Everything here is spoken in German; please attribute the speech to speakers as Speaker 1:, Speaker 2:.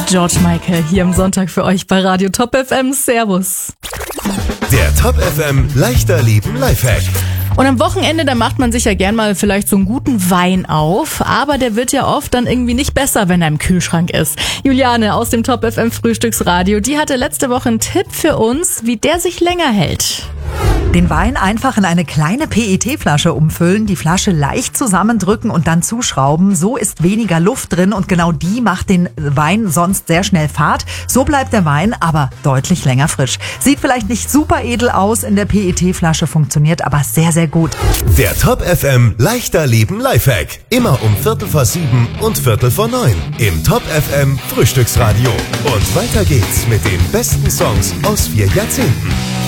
Speaker 1: George Michael hier am Sonntag für euch bei Radio Top FM. Servus.
Speaker 2: Der Top FM leichter Leben Lifehack.
Speaker 1: Und am Wochenende, da macht man sich ja gern mal vielleicht so einen guten Wein auf, aber der wird ja oft dann irgendwie nicht besser, wenn er im Kühlschrank ist. Juliane aus dem Top FM Frühstücksradio, die hatte letzte Woche einen Tipp für uns, wie der sich länger hält.
Speaker 3: Den Wein einfach in eine kleine PET-Flasche umfüllen, die Flasche leicht zusammendrücken und dann zuschrauben. So ist weniger Luft drin und genau die macht den Wein sonst sehr schnell fad. So bleibt der Wein aber deutlich länger frisch. Sieht vielleicht nicht super edel aus in der PET-Flasche, funktioniert aber sehr, sehr gut.
Speaker 2: Der Top FM leichter Leben Lifehack. Immer um 7:15 und 8:45 im Top FM Frühstücksradio. Und weiter geht's mit den besten Songs aus 4 Jahrzehnten.